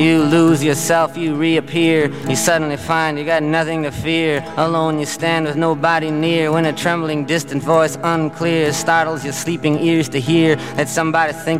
You lose yourself, you reappear. You suddenly find you got nothing to fear. Alone you stand with nobody near, when a trembling distant voice unclear startles your sleeping ears to hear that somebody thinks